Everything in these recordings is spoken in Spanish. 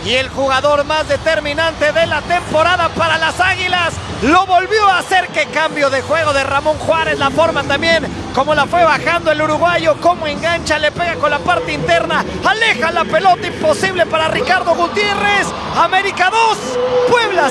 y el jugador más determinante de la temporada para las Águilas lo volvió a hacer. Qué cambio de juego de Ramón Juárez, la forma también como la fue bajando el uruguayo, cómo engancha, le pega con la parte interna, aleja la pelota, imposible para Ricardo Gutiérrez. América 2, Puebla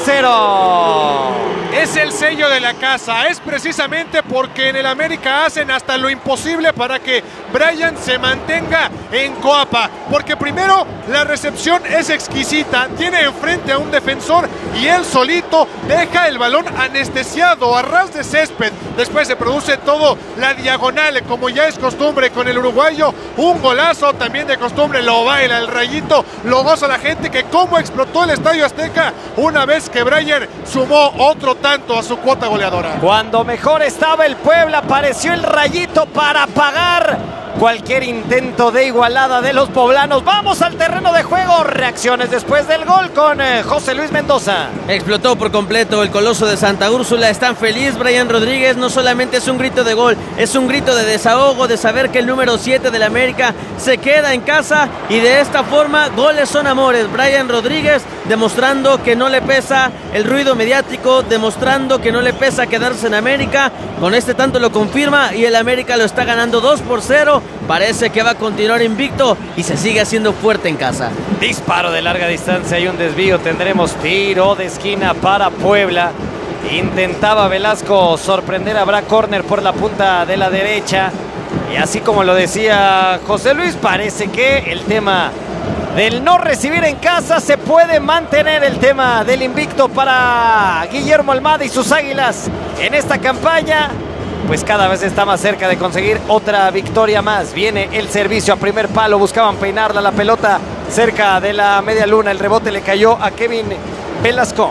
0. Es el sello de la casa, es precisamente porque en el América hacen hasta lo imposible para que Bryan se mantenga en Coapa, porque primero la recepción es exquisita, tiene enfrente a un defensor y él solito deja el balón anestesiado a ras de césped. Después se produce todo la diagonal, como ya es costumbre con el uruguayo, un golazo también de costumbre, lo baila el Rayito, lo goza la gente, que cómo explotó el Estadio Azteca una vez que Bryan sumó otro tanto a su cuota goleadora. Cuando mejor estaba el Puebla, apareció el Rayito para pagar cualquier intento de igualada de los poblanos. Vamos al terreno de juego. Reacciones después del gol con José Luis Mendoza. Explotó por completo el Coloso de Santa Úrsula. Están feliz Bryan Rodríguez. No solamente es un grito de gol, es un grito de desahogo, de saber que el número 7 del América se queda en casa, y de esta forma goles son amores. Bryan Rodríguez demostrando que no le pesa el ruido mediático, demostrando que no le pesa quedarse en América. Con este tanto lo confirma y el América lo está ganando 2-0. Parece que va a continuar invicto y se sigue haciendo fuerte en casa. Disparo de larga distancia y un desvío. Tendremos tiro de esquina para Puebla. Intentaba Velasco sorprender, habrá córner por la punta de la derecha. Y así como lo decía José Luis, parece que el tema del no recibir en casa se puede mantener, el tema del invicto para Guillermo Almada y sus Águilas en esta campaña. Pues cada vez está más cerca de conseguir otra victoria más. Viene el servicio a primer palo, buscaban peinarla, la pelota cerca de la media luna, el rebote le cayó a Kevin Velasco.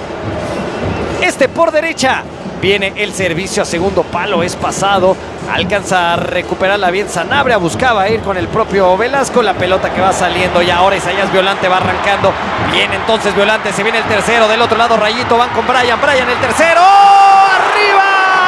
Por derecha, viene el servicio a segundo palo, es pasado, alcanza a recuperarla bien Sanabria, buscaba ir con el propio Velasco, la pelota que va saliendo y ahora Isaías Violante va arrancando. Bien, entonces Violante, se viene el tercero, del otro lado Rayito, van con Bryan el tercero, ¡arriba!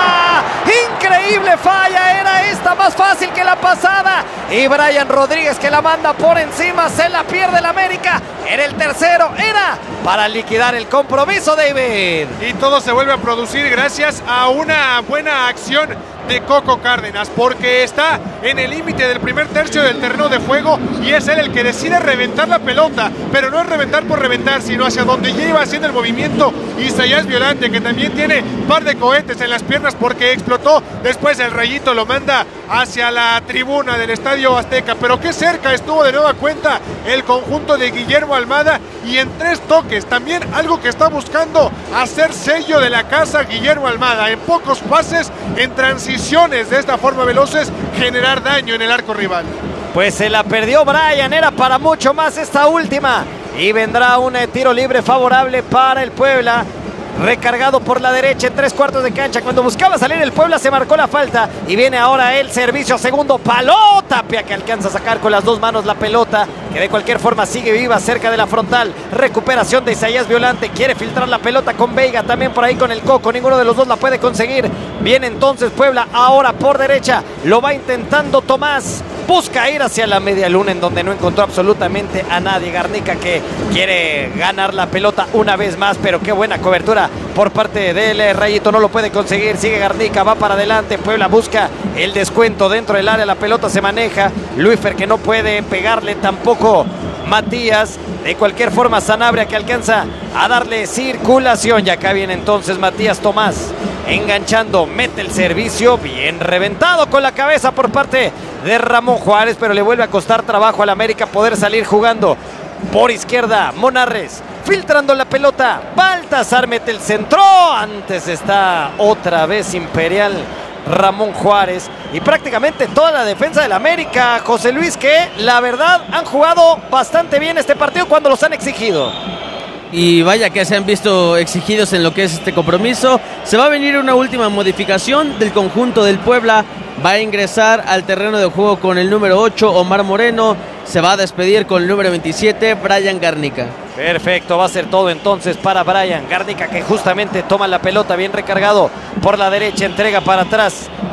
Increíble falla, era esta más fácil que la pasada, y Bryan Rodríguez que la manda por encima, se la pierde el América. Era el tercero, era para liquidar el compromiso, David. Y todo se vuelve a producir gracias a una buena acción de Coco Cárdenas, porque está en el límite del primer tercio del terreno de juego y es él el que decide reventar la pelota, pero no es reventar por reventar, sino hacia donde lleva haciendo el movimiento Isaías Violante, que también tiene par de cohetes en las piernas porque explotó. Después el Rayito lo manda hacia la tribuna del Estadio Azteca, pero qué cerca estuvo de nueva cuenta el conjunto de Guillermo Almada, y en 3 toques, también algo que está buscando hacer sello de la casa Guillermo Almada, en pocos pases, en transiciones de esta forma veloces, generar daño en el arco rival. Pues se la perdió Bryan, era para mucho más esta última, y vendrá un tiro libre favorable para el Puebla. Recargado por la derecha en 3/4 de cancha. Cuando buscaba salir el Puebla se marcó la falta. Y viene ahora el servicio a segundo palo. Tapia que alcanza a sacar con las 2 manos la pelota, que de cualquier forma sigue viva cerca de la frontal. Recuperación de Isaías Violante. Quiere filtrar la pelota con Veiga. También por ahí con el Coco. Ninguno de los dos la puede conseguir. Viene entonces Puebla ahora por derecha. Lo va intentando Tomás. Busca ir hacia la media luna, en donde no encontró absolutamente a nadie. Garnica que quiere ganar la pelota una vez más, pero qué buena cobertura por parte del Rayito, no lo puede conseguir. Sigue Garnica, va para adelante. Puebla busca el descuento dentro del área, la pelota se maneja. Luifer que no puede pegarle, tampoco Matías. De cualquier forma Sanabria que alcanza a darle circulación, y acá viene entonces Matías Tomás enganchando, mete el servicio, bien reventado con la cabeza por parte de Ramón Juárez, pero le vuelve a costar trabajo al América poder salir jugando. Por izquierda Monarres filtrando la pelota, Baltasar mete el centro, antes está otra vez Imperial Ramón Juárez, y prácticamente toda la defensa del América, José Luis, que la verdad han jugado bastante bien este partido cuando los han exigido. Y vaya que se han visto exigidos en lo que es este compromiso. Se va a venir una última modificación del conjunto del Puebla. Va a ingresar al terreno de juego con el número 8, Omar Moreno. Se va a despedir con el número 27, Bryan Garnica. Perfecto, va a ser todo entonces para Bryan Garnica, que justamente toma la pelota bien recargado por la derecha, entrega para atrás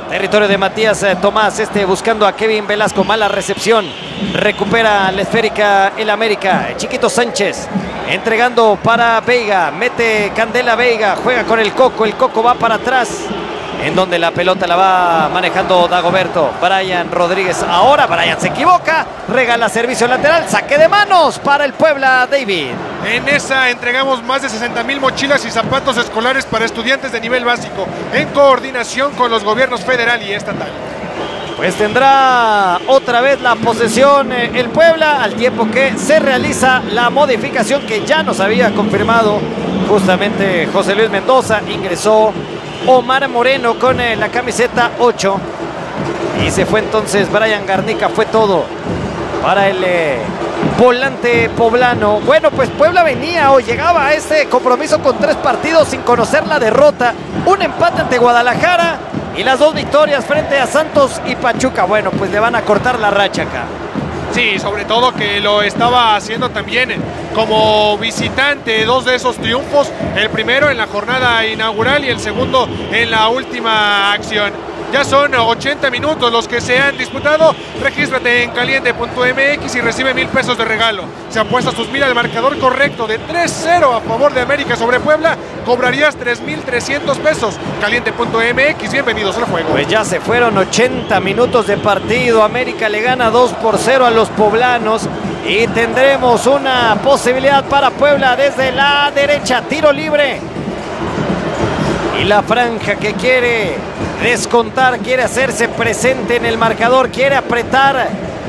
Territorio de Matías Tomás, buscando a Kevin Velasco, mala recepción. Recupera la esférica el América. Chiquito Sánchez entregando para Veiga, mete Candela Veiga, juega con el Coco va para atrás, en donde la pelota la va manejando Dagoberto. Brian Rodríguez, ahora Brian se equivoca, regala servicio lateral, saque de manos para el Puebla, David. En esa entregamos más de 60,000 mochilas y zapatos escolares para estudiantes de nivel básico, en coordinación con los gobiernos federal y estatal. Pues tendrá otra vez la posesión el Puebla, al tiempo que se realiza la modificación que ya nos había confirmado justamente José Luis Mendoza. Ingresó Omar Moreno con la camiseta 8 y se fue entonces Brian Garnica. Fue todo para el volante poblano. Bueno, pues Puebla venía o llegaba a este compromiso con 3 partidos sin conocer la derrota, un empate ante Guadalajara y las 2 victorias frente a Santos y Pachuca. Bueno, pues le van a cortar la racha acá. Sí, sobre todo que lo estaba haciendo también como visitante, 2 de esos triunfos, el primero en la jornada inaugural y el segundo en la última acción. Ya son 80 minutos los que se han disputado. Regístrate en caliente.mx y recibe 1,000 pesos de regalo. Si apuestas tus 1,000 al marcador correcto de 3-0 a favor de América sobre Puebla, cobrarías 3,300 pesos. Caliente.mx, bienvenidos al juego. Pues ya se fueron 80 minutos de partido. América le gana 2-0 a los poblanos y tendremos una posibilidad para Puebla desde la derecha. Tiro libre. Y la franja que quiere descontar, quiere hacerse presente en el marcador, quiere apretar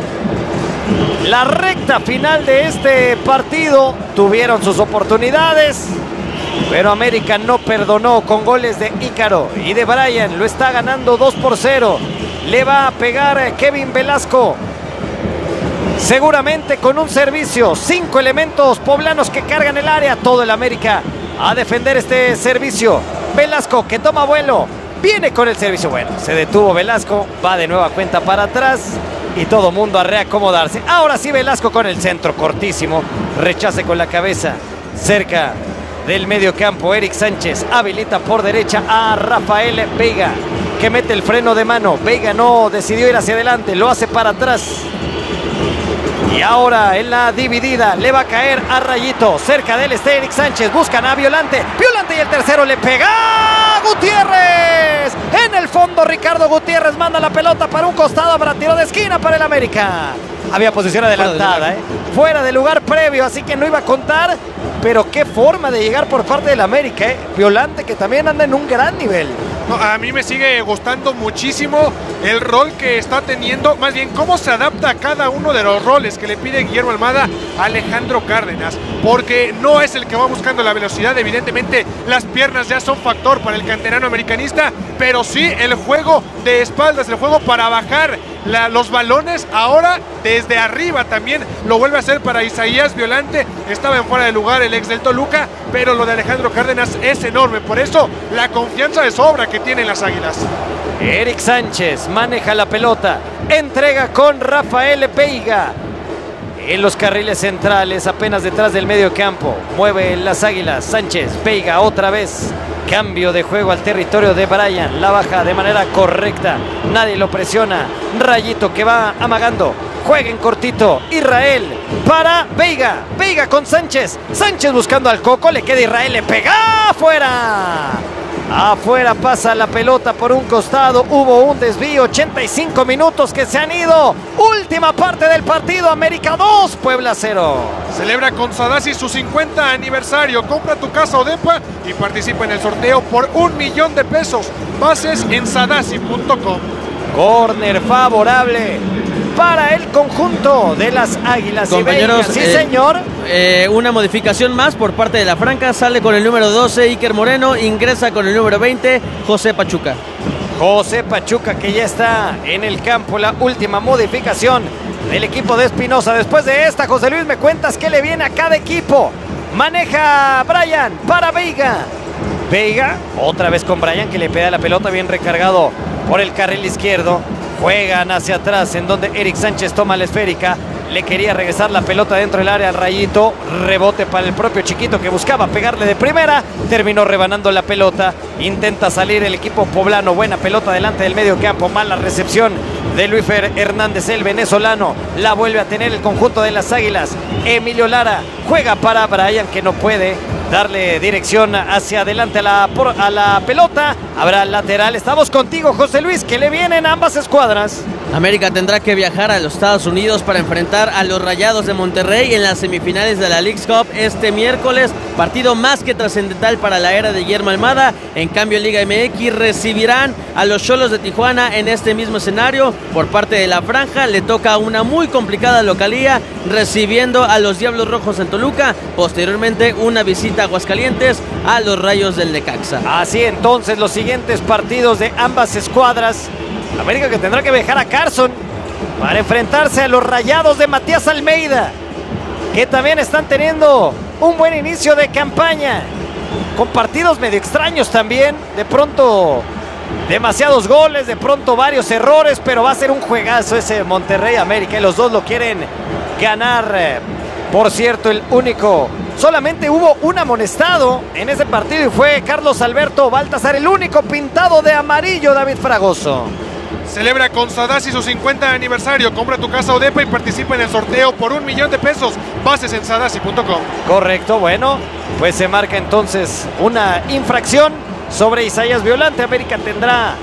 la recta final de este partido. Tuvieron sus oportunidades, pero América no perdonó con goles de Ícaro y de Brian. Lo está ganando 2-0. Le va a pegar Kevin Velasco, seguramente con un servicio. 5 elementos poblanos que cargan el área. Todo el América a defender este servicio. Velasco que toma vuelo, viene con el servicio. Bueno, se detuvo Velasco, va de nueva cuenta para atrás y todo mundo a reacomodarse. Ahora sí Velasco con el centro cortísimo, rechace con la cabeza cerca del medio campo. Eric Sánchez habilita por derecha a Rafael Veiga, que mete el freno de mano. Veiga no decidió ir hacia adelante, lo hace para atrás. Y ahora en la dividida le va a caer a Rayito. Cerca de él está Eric Sánchez. Buscan a Violante. Violante y el tercero le pega ¡Ah! Gutiérrez. En el fondo Ricardo Gutiérrez manda la pelota para un costado para tiro de esquina para el América. Había posición adelantada, fuera de lugar previo, así que no iba a contar. Pero qué forma de llegar por parte del América, Violante, que también anda en un gran nivel. No, a mí me sigue gustando muchísimo el rol que está teniendo, más bien cómo se adapta a cada uno de los roles que le pide Guillermo Almada a Alejandro Cárdenas, porque no es el que va buscando la velocidad. Evidentemente las piernas ya son factor para el canterano americanista, pero sí el juego de espaldas, el juego para bajar los balones. Ahora desde arriba también lo vuelve a hacer para Isaías Violante. Estaba en fuera de lugar el ex del Toluca, pero lo de Alejandro Cárdenas es enorme. Por eso la confianza de sobra que tienen las Águilas. Eric Sánchez maneja la pelota, entrega con Rafael Veiga en los carriles centrales, apenas detrás del medio campo. Mueve las Águilas. Sánchez, Veiga otra vez. Cambio de juego al territorio de Brian. La baja de manera correcta. Nadie lo presiona. Rayito que va amagando. Juega en cortito. Israel para Veiga. Veiga con Sánchez. Sánchez buscando al Coco. Le queda Israel. Le pega afuera. Afuera pasa la pelota por un costado. Hubo un desvío. 85 minutos que se han ido. Última parte del partido. América 2, Puebla 0. Celebra con Sadasi su 50 aniversario. Compra tu casa o depa y participa en el sorteo por 1,000,000 de pesos. Bases en sadasi.com. Córner favorable para el conjunto de las Águilas. Compañeros, sí, señor. Una modificación más por parte de la Franca. Sale con el número 12 Iker Moreno, ingresa con el número 20 José Pachuca. José Pachuca, que ya está en el campo. La última modificación del equipo de Espinosa. Después de esta, José Luis, me cuentas qué le viene a cada equipo. Maneja Brian para Veiga. Veiga, otra vez con Brian, que le pega la pelota, bien recargado por el carril izquierdo. Juegan hacia atrás, en donde Eric Sánchez toma la esférica. le quería regresar la pelota dentro del área al Rayito, rebote para el propio Chiquito que buscaba pegarle de primera, terminó rebanando la pelota, intenta salir el equipo poblano, buena pelota delante del medio campo, mala recepción de Luis Hernández, el venezolano, la vuelve a tener el conjunto de las Águilas. Emilio Lara juega para Brian, que no puede darle dirección hacia adelante a la pelota. Habrá lateral. Estamos contigo, José Luis, que le vienen ambas escuadras. América tendrá que viajar a los Estados Unidos para enfrentar a los Rayados de Monterrey en las semifinales de la Leagues Cup este miércoles. Partido más que trascendental para la era de Guillermo Almada. En cambio, Liga MX recibirán a los Xolos de Tijuana en este mismo escenario. Por parte de la franja le toca una muy complicada localía, recibiendo a los Diablos Rojos en Toluca. Posteriormente, una visita a Aguascalientes a los Rayos del Necaxa. Así entonces, los siguientes partidos de ambas escuadras. América que tendrá que viajar a Carson para enfrentarse a los Rayados de Matías Almeida, que también están teniendo un buen inicio de campaña, con partidos medio extraños también, de pronto demasiados goles, de pronto varios errores, pero va a ser un juegazo ese Monterrey América y los dos lo quieren ganar. Por cierto, solamente hubo un amonestado en ese partido y fue Carlos Alberto Baltasar, el único pintado de amarillo, David Fragoso. Celebra con Sadasi su 50 aniversario. Compra tu casa Odepa y participa en el sorteo por $1,000,000. Bases en sadasi.com. Correcto, bueno, pues se marca entonces una infracción sobre Isaías Violante. América tendrá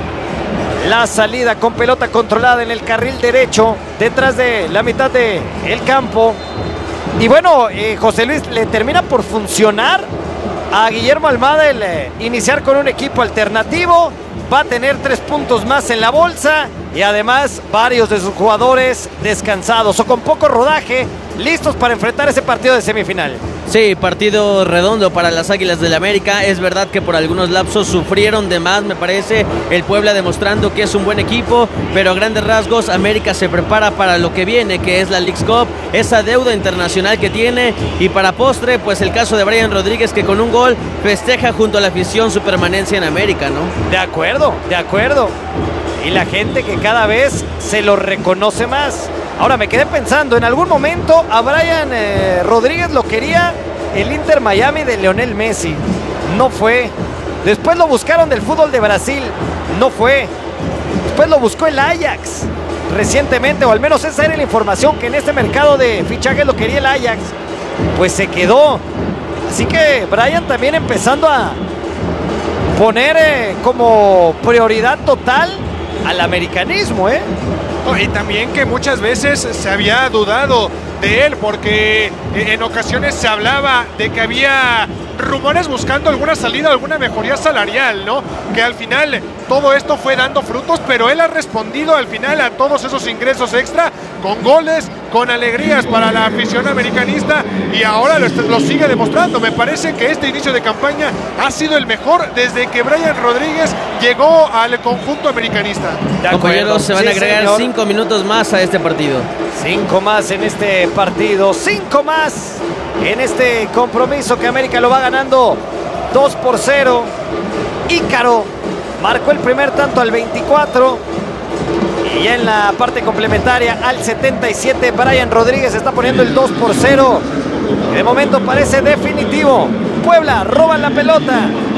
la salida con pelota controlada en el carril derecho, detrás de la mitad del campo. Y bueno, José Luis, le termina por funcionar a Guillermo Almada el iniciar con un equipo alternativo. Va a tener 3 puntos más en la bolsa y además varios de sus jugadores descansados o con poco rodaje, listos para enfrentar ese partido de semifinal. Sí, partido redondo para las Águilas del América. Es verdad que por algunos lapsos sufrieron de más, me parece. El Puebla demostrando que es un buen equipo, pero a grandes rasgos América se prepara para lo que viene, que es la Leagues Cup, esa deuda internacional que tiene. Y para postre, pues el caso de Brian Rodríguez, que con un gol festeja junto a la afición su permanencia en América, ¿no? De acuerdo, de acuerdo. Y la gente que cada vez se lo reconoce más. Ahora me quedé pensando, en algún momento a Brian Rodríguez lo quería el Inter Miami de Lionel Messi. No fue. Después lo buscaron del fútbol de Brasil. No fue. Después lo buscó el Ajax recientemente, o al menos esa era la información, que en este mercado de fichajes lo quería el Ajax. Pues se quedó. Así que Brian también empezando a poner como prioridad total al americanismo, Y también que muchas veces se había dudado de él, porque en ocasiones se hablaba de que había rumores buscando alguna salida, alguna mejoría salarial, ¿no? Que al final todo esto fue dando frutos, pero él ha respondido al final a todos esos ingresos extra con goles, con alegrías para la afición americanista, y ahora lo sigue demostrando. Me parece que este inicio de campaña ha sido el mejor desde que Brian Rodríguez llegó al conjunto americanista. Compañeros, se van a agregar 5 minutos más a este partido. 5 más en este partido, 5 más en este compromiso que América lo va ganando 2-0. Ícaro marcó el primer tanto al 24 y en la parte complementaria al 77 Brian Rodríguez está poniendo el 2-0. De momento parece definitivo. Puebla roba la pelota.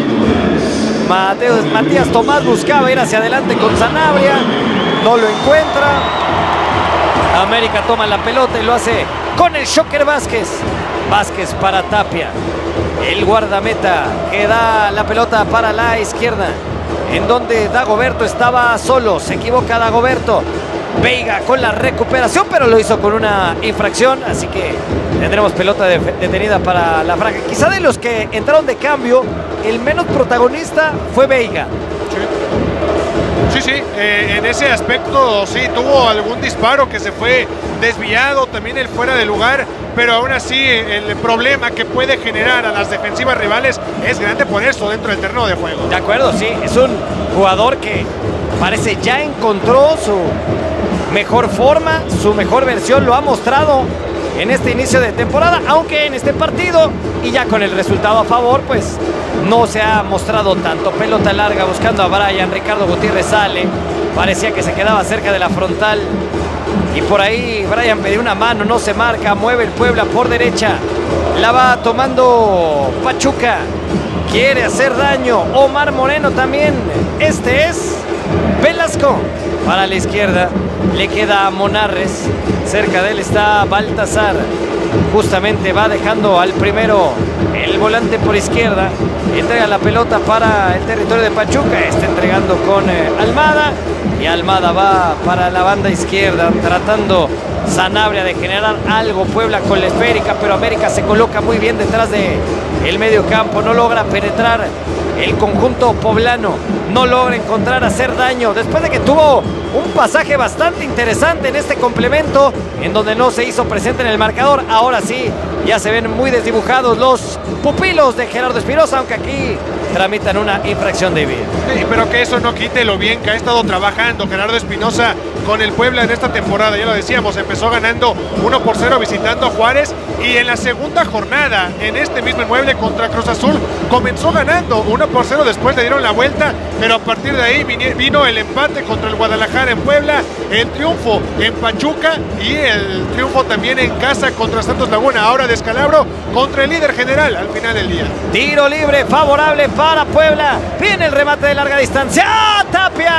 Matías Tomás buscaba ir hacia adelante con Sanabria, no lo encuentra. América toma la pelota y lo hace con el Shocker Vázquez. Vázquez para Tapia, el guardameta que da la pelota para la izquierda, en donde Dagoberto estaba solo. Se equivoca Dagoberto. Veiga con la recuperación, pero lo hizo con una infracción, así que tendremos pelota detenida para la franja. Quizá de los que entraron de cambio, el menos protagonista fue Veiga. Sí, en ese aspecto sí tuvo algún disparo que se fue desviado, también el fuera de lugar, pero aún así el problema que puede generar a las defensivas rivales es grande, por eso dentro del terreno de juego. De acuerdo, sí, es un jugador que parece ya encontró su mejor forma, su mejor versión, lo ha mostrado en este inicio de temporada, aunque en este partido y ya con el resultado a favor, pues no se ha mostrado tanto. Pelota larga buscando a Brian, Ricardo Gutiérrez sale, parecía que se quedaba cerca de la frontal Y por ahí Brian pidió una mano, no se marca, mueve el Puebla por derecha. La va tomando Pachuca. Quiere hacer daño Omar Moreno también. Este es Velasco. Para la izquierda le queda Monarres. Cerca de él está Baltasar. Justamente va dejando al primero el volante por izquierda. Entrega la pelota para el territorio de Pachuca. Está entregando con Almada. Y Almada va para la banda izquierda tratando Sanabria de generar algo. Puebla con la esférica, pero América se coloca muy bien detrás de el medio campo. No logra penetrar el conjunto poblano. No logra encontrar hacer daño. Después de que tuvo un pasaje bastante interesante en este complemento, en donde no se hizo presente en el marcador. Ahora sí, ya se ven muy desdibujados los pupilos de Gerardo Espinosa, aunque aquí tramitan una infracción de vida. Sí, pero que eso no quite lo bien que ha estado trabajando Gerardo Espinosa con el Puebla en esta temporada. Ya lo decíamos, empezó ganando 1-0 visitando a Juárez, y en la segunda jornada, en este mismo inmueble contra Cruz Azul, comenzó ganando 1-0, después le dieron la vuelta, pero a partir de ahí vino el empate contra el Guadalajara en Puebla, el triunfo en Pachuca y el triunfo también en casa contra Santos Laguna, ahora descalabro contra el líder general al final del día. Tiro libre favorable para Puebla. Viene el remate de larga distancia. ¡Ah, Tapia!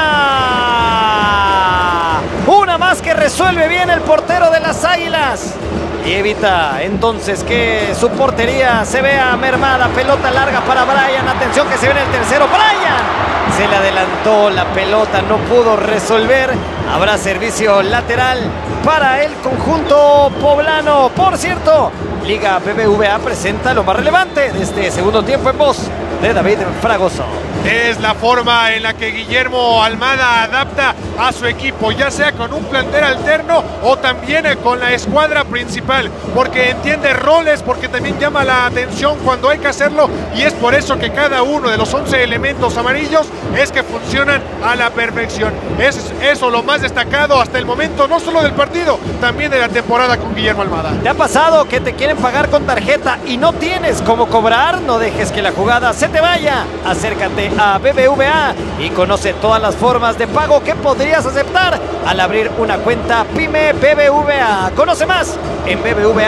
Una más que resuelve bien el portero de las Águilas. Y evita entonces que su portería se vea mermada. Pelota larga para Brian. Atención que se viene el tercero. Brian se le adelantó la pelota, no pudo resolver. Habrá servicio lateral para el conjunto poblano. Por cierto, Liga BBVA presenta lo más relevante de este segundo tiempo en voz de David Fragoso. Es la forma en la que Guillermo Almada adapta a su equipo, ya sea con un plantel alterno o también con la escuadra principal, porque entiende roles, porque también llama la atención cuando hay que hacerlo, y es por eso que cada uno de los 11 elementos amarillos es que funcionan a la perfección. Es eso lo más destacado hasta el momento, no solo del partido, también de la temporada con Guillermo Almada. ¿Te ha pasado que te quieren pagar con tarjeta y no tienes cómo cobrar? No dejes que la jugada se te vaya. Acércate a BBVA y conoce todas las formas de pago que podrías aceptar al abrir una cuenta PYME BBVA. Conoce más en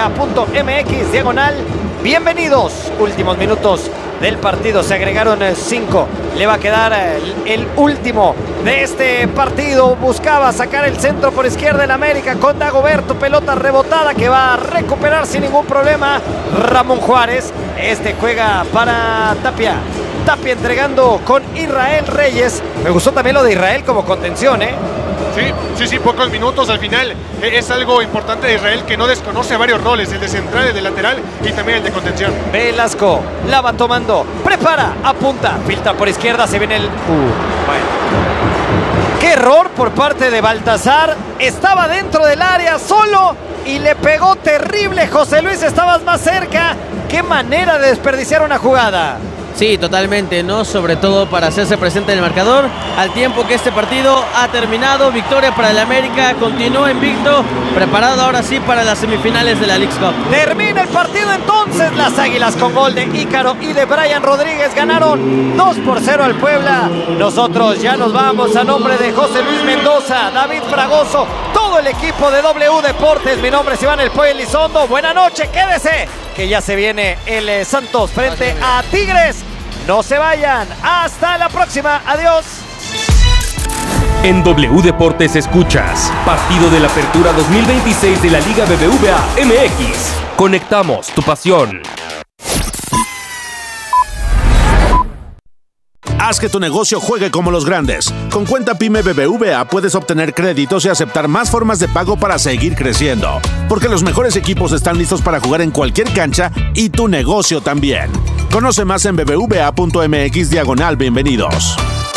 bbva.mx/bienvenidos. Últimos minutos del partido, se agregaron 5. Le va a quedar el último de este partido. Buscaba sacar el centro por izquierda en América con Dagoberto, pelota rebotada que va a recuperar sin ningún problema Ramón Juárez. Este juega para Tapia. Tapia entregando con Israel Reyes. Me gustó también lo de Israel como contención, Sí, pocos minutos al final. Es algo importante de Israel, que no desconoce varios roles, el de central, el de lateral y también el de contención. Velasco la va tomando, prepara, apunta, filtra por izquierda, se viene el... Bueno. Qué error por parte de Baltasar. Estaba dentro del área solo y le pegó terrible. José Luis, estabas más cerca. Qué manera de desperdiciar una jugada. Sí, totalmente, ¿no? Sobre todo para hacerse presente en el marcador. Al tiempo que este partido ha terminado, victoria para el América, continúa invicto, preparado ahora sí para las semifinales de la Leagues Cup. Termina el partido entonces. Las Águilas con gol de Ícaro y de Brian Rodríguez ganaron 2-0 al Puebla. Nosotros ya nos vamos. A nombre de José Luis Mendoza, David Fragoso, todo el equipo de W Deportes. Mi nombre es Iván El Pollo Elizondo. Buena noche, quédese, que ya se viene el Santos frente a Tigres. No se vayan, hasta la próxima, adiós. En W Deportes escuchas Partido de la Apertura 2026 de la Liga BBVA MX. Conectamos tu pasión. Haz que tu negocio juegue como los grandes. Con cuenta PYME BBVA puedes obtener créditos y aceptar más formas de pago para seguir creciendo. Porque los mejores equipos están listos para jugar en cualquier cancha y tu negocio también. Conoce más en bbva.mx/bienvenidos.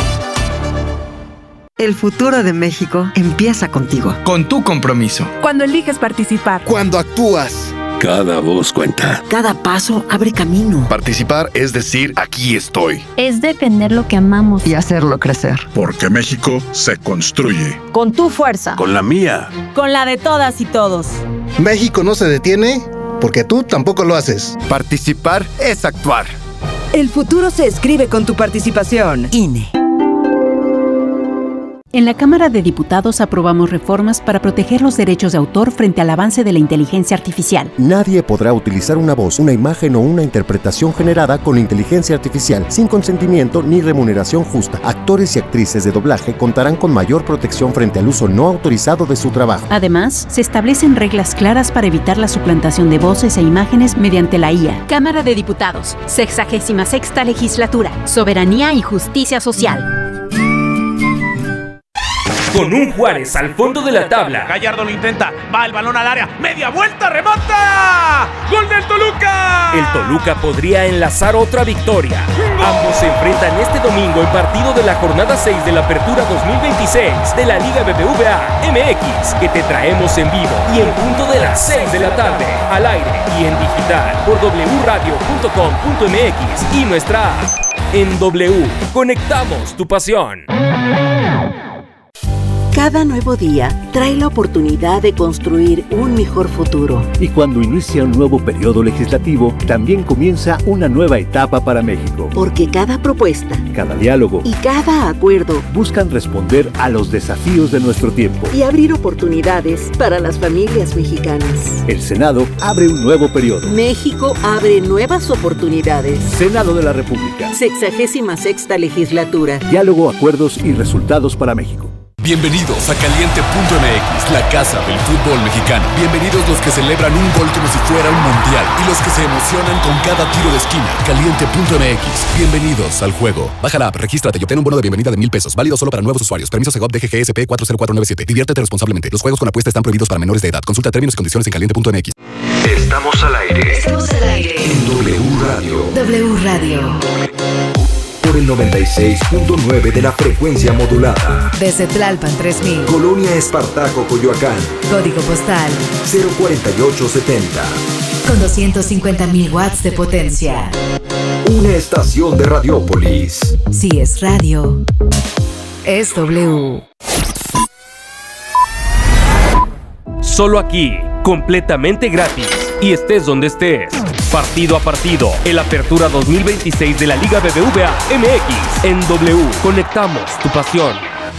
El futuro de México empieza contigo. Con tu compromiso. Cuando eliges participar. Cuando actúas. Cada voz cuenta. Cada paso abre camino. Participar es decir, aquí estoy. Es defender lo que amamos. Y hacerlo crecer. Porque México se construye. Con tu fuerza. Con la mía. Con la de todas y todos. México no se detiene porque tú tampoco lo haces. Participar es actuar. El futuro se escribe con tu participación. INE. En la Cámara de Diputados aprobamos reformas para proteger los derechos de autor frente al avance de la inteligencia artificial. Nadie podrá utilizar una voz, una imagen o una interpretación generada con inteligencia artificial sin consentimiento ni remuneración justa. Actores y actrices de doblaje contarán con mayor protección frente al uso no autorizado de su trabajo. Además, se establecen reglas claras para evitar la suplantación de voces e imágenes mediante la IA. Cámara de Diputados, 66ª Legislatura, Soberanía y Justicia Social. Con un Juárez al fondo de la tabla. Gallardo lo intenta, va el balón al área, media vuelta, remata. ¡Gol del Toluca! El Toluca podría enlazar otra victoria. Ambos se enfrentan este domingo en partido de la jornada 6 de la Apertura 2026 de la Liga BBVA MX, que te traemos en vivo y en punto de las 6 de la tarde, al aire y en digital por wradio.com.mx y nuestra app. En W, conectamos tu pasión. Cada nuevo día trae la oportunidad de construir un mejor futuro. Y cuando inicia un nuevo periodo legislativo, también comienza una nueva etapa para México. Porque cada propuesta, cada diálogo y cada acuerdo buscan responder a los desafíos de nuestro tiempo y abrir oportunidades para las familias mexicanas. El Senado abre un nuevo periodo. México abre nuevas oportunidades. Senado de la República. 66ª Legislatura. Diálogo, acuerdos y resultados para México. Bienvenidos a Caliente.mx, la casa del fútbol mexicano. Bienvenidos los que celebran un gol como si fuera un mundial y los que se emocionan con cada tiro de esquina. Caliente.mx, bienvenidos al juego. Baja la app, regístrate y obtén un bono de bienvenida de $1,000. Válido solo para nuevos usuarios. Permiso Segov DGGSP 40497. Diviértete responsablemente. Los juegos con apuesta están prohibidos para menores de edad. Consulta términos y condiciones en Caliente.mx. Estamos al aire. Estamos al aire. En W Radio. W Radio. Por el 96.9 de la frecuencia modulada. Desde Tlalpan 3000. Colonia Espartaco, Coyoacán. Código postal 04870. Con 250.000 watts de potencia. Una estación de Radiópolis. Si es radio, es W. Solo aquí, completamente gratis. Y estés donde estés. Partido a partido, el Apertura 2026 de la Liga BBVA MX. En W, conectamos tu pasión.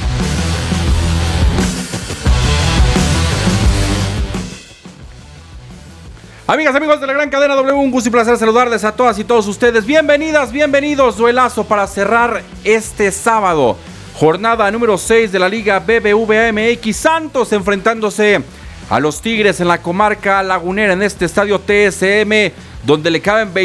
Amigas, amigos de la gran cadena W, un gusto y placer saludarles a todas y todos ustedes. Bienvenidas, bienvenidos. Duelazo para cerrar este sábado. Jornada número 6 de la Liga BBVA MX. Santos enfrentándose a los Tigres en la comarca lagunera en este estadio TSM, donde le caben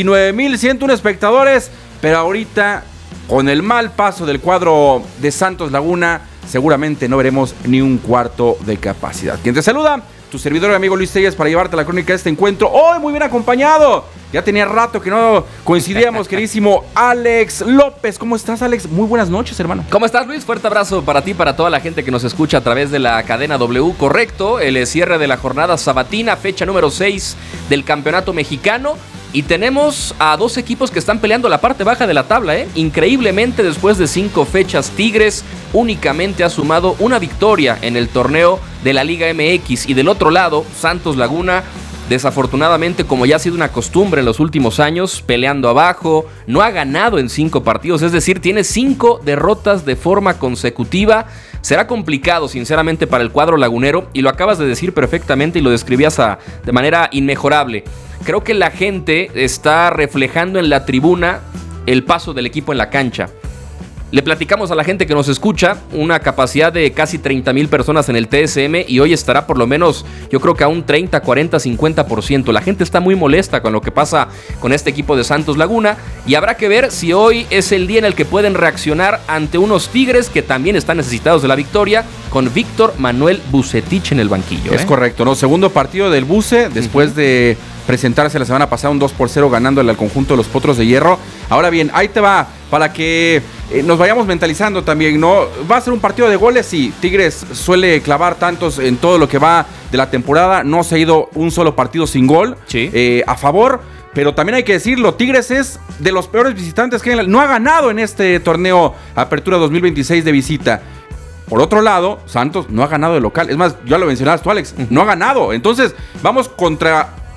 29,101 espectadores, pero ahorita con el mal paso del cuadro de Santos Laguna seguramente no veremos ni un cuarto de capacidad. Quien te saluda, tu servidor y amigo Luis Telles, para llevarte la crónica de este encuentro, hoy muy bien acompañado. Ya tenía rato que no coincidíamos, queridísimo Alex López. ¿Cómo estás, Alex? Muy buenas noches, hermano. ¿Cómo estás, Luis? Fuerte abrazo para ti, para toda la gente que nos escucha a través de la cadena W. Correcto, el cierre de la jornada sabatina, fecha número 6 del campeonato mexicano. Y tenemos a dos equipos que están peleando la parte baja de la tabla, ¿eh? Increíblemente, después de 5 fechas, Tigres únicamente ha sumado una victoria en el torneo de la Liga MX. Y del otro lado, Santos Laguna, desafortunadamente, como ya ha sido una costumbre en los últimos años, peleando abajo, no ha ganado en 5 partidos, es decir, tiene 5 derrotas de forma consecutiva. Será complicado, sinceramente, para el cuadro lagunero, y lo acabas de decir perfectamente y lo describías de manera inmejorable. Creo que la gente está reflejando en la tribuna el paso del equipo en la cancha. Le platicamos a la gente que nos escucha una capacidad de casi 30,000 personas en el TSM y hoy estará por lo menos, yo creo que a un 30, 40, 50%. La gente está muy molesta con lo que pasa con este equipo de Santos Laguna y habrá que ver si hoy es el día en el que pueden reaccionar ante unos Tigres que también están necesitados de la victoria, con Víctor Manuel Vucetich en el banquillo. Es correcto, ¿no? Segundo partido del Buce después de presentarse la semana pasada un 2-0 ganándole al conjunto de los Potros de Hierro. Ahora bien, ahí te va, para que nos vayamos mentalizando también, ¿no? Va a ser un partido de goles, sí. Tigres suele clavar tantos en todo lo que va de la temporada. No se ha ido un solo partido sin gol a favor. Pero también hay que decirlo, Tigres es de los peores visitantes que no ha ganado en este torneo Apertura 2026 de visita. Por otro lado, Santos no ha ganado de local. Es más, ya lo mencionabas tú, Alex, no ha ganado. Entonces, vamos contra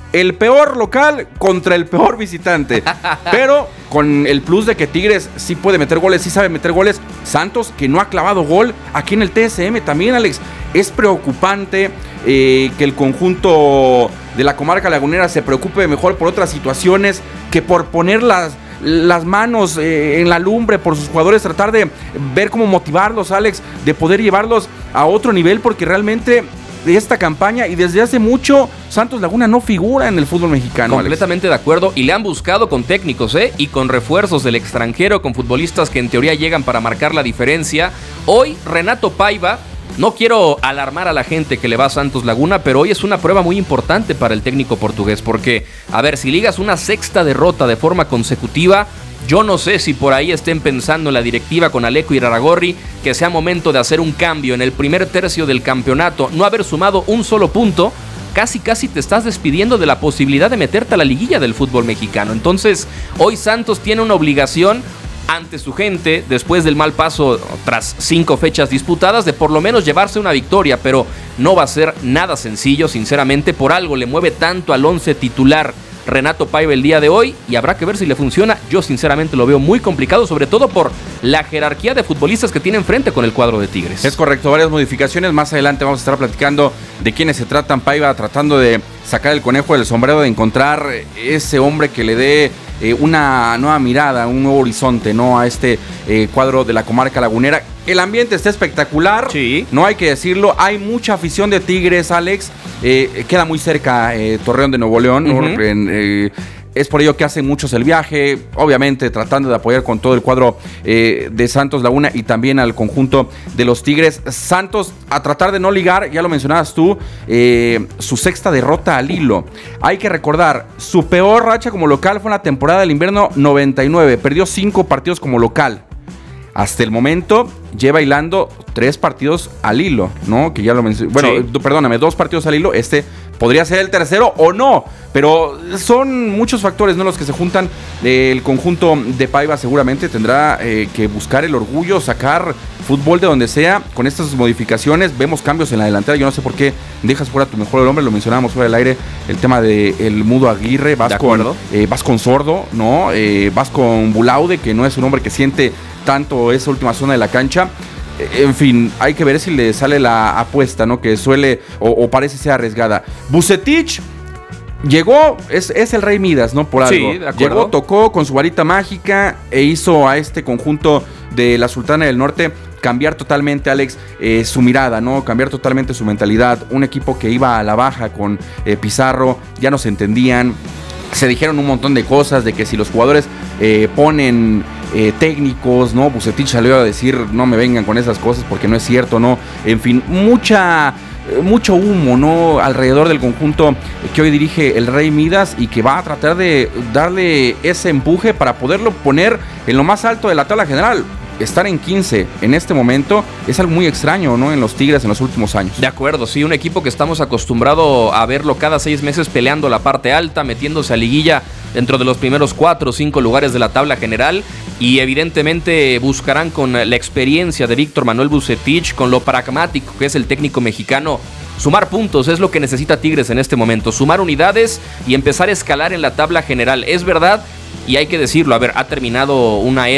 el peor local contra el peor visitante. Pero con el plus de que Tigres sí puede meter goles, sí sabe meter goles. Santos, que no ha clavado gol aquí en el TSM también, Alex. Es preocupante que el conjunto de la comarca lagunera se preocupe mejor por otras situaciones que por poner las manos en la lumbre por sus jugadores, tratar de ver cómo motivarlos, Alex, de poder llevarlos a otro nivel, porque realmente de esta campaña y desde hace mucho Santos Laguna no figura en el fútbol mexicano. Completamente Alex. De acuerdo, y le han buscado con técnicos y con refuerzos del extranjero, con futbolistas que en teoría llegan para marcar la diferencia. Hoy Renato Paiva, no quiero alarmar a la gente que le va a Santos Laguna, pero hoy es una prueba muy importante para el técnico portugués, porque, a ver, si ligas una 6ª derrota de forma consecutiva, yo no sé si por ahí estén pensando en la directiva con Aleco Iraragorri que sea momento de hacer un cambio en el primer tercio del campeonato. No haber sumado un solo punto, casi te estás despidiendo de la posibilidad de meterte a la liguilla del fútbol mexicano. Entonces, hoy Santos tiene una obligación ante su gente, después del mal paso tras 5 fechas disputadas, de por lo menos llevarse una victoria, pero no va a ser nada sencillo, sinceramente. Por algo le mueve tanto al 11 titular Renato Paiva el día de hoy, y habrá que ver si le funciona. Yo sinceramente lo veo muy complicado, sobre todo por la jerarquía de futbolistas que tiene enfrente con el cuadro de Tigres. Es correcto, varias modificaciones. Más adelante vamos a estar platicando de quiénes se tratan. Paiva tratando de sacar el conejo del sombrero, de encontrar ese hombre que le dé una nueva mirada, un nuevo horizonte, ¿no?, a este cuadro de la comarca lagunera. El ambiente está espectacular, sí, no hay que decirlo. Hay mucha afición de Tigres, Alex. Queda muy cerca Torreón de Nuevo León, ¿no? Es por ello que hacen muchos el viaje, obviamente tratando de apoyar con todo el cuadro de Santos Laguna y también al conjunto de los Tigres. Santos a tratar de no ligar, ya lo mencionabas tú, su 6ª derrota al hilo. Hay que recordar, su peor racha como local fue en la temporada del invierno 99, perdió 5 partidos como local. Hasta el momento lleva hilando 3 partidos al hilo, ¿no? Que ya lo mencioné. Bueno, sí, perdóname, 2 partidos al hilo. Podría ser el tercero o no, pero son muchos factores, ¿no?, los que se juntan. El conjunto de Paiva seguramente tendrá que buscar el orgullo, sacar fútbol de donde sea. Con estas modificaciones vemos cambios en la delantera. Yo no sé por qué dejas fuera a tu mejor hombre, lo mencionábamos fuera del aire, el tema del Mudo Aguirre. Vas con Sordo, ¿no? Vas con Bulaude, que no es un hombre que siente tanto esa última zona de la cancha. En fin, hay que ver si le sale la apuesta, ¿no?, que suele o parece ser arriesgada. Vucetich llegó, es el Rey Midas, ¿no?, por algo. Sí, de acuerdo. Llegó, tocó con su varita mágica e hizo a este conjunto de la Sultana del Norte cambiar totalmente, Alex, su mirada, ¿no?, cambiar totalmente su mentalidad. Un equipo que iba a la baja con Pizarro, ya no se entendían. Se dijeron un montón de cosas, de que si los jugadores ponen técnicos, ¿no? Vucetich salió a decir, no me vengan con esas cosas porque no es cierto, ¿no? En fin, mucho humo, ¿no?, alrededor del conjunto que hoy dirige el Rey Midas y que va a tratar de darle ese empuje para poderlo poner en lo más alto de la tabla general. Estar en 15 en este momento es algo muy extraño, ¿no?, en los Tigres en los últimos años. De acuerdo, sí, un equipo que estamos acostumbrados a verlo cada 6 meses peleando la parte alta, metiéndose a liguilla dentro de los primeros 4 o 5 lugares de la tabla general, y evidentemente buscarán con la experiencia de Víctor Manuel Vucetich, con lo pragmático que es el técnico mexicano, sumar puntos. Es lo que necesita Tigres en este momento, sumar unidades y empezar a escalar en la tabla general. Es verdad, y hay que decirlo, a ver, ha terminado una era